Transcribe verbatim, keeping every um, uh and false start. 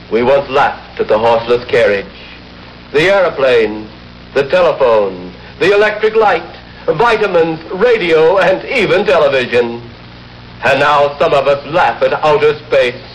We once laughed at the horseless carriage, the airplane, the telephone, the electric light, vitamins, radio, and even television. And now some of us laugh at outer space.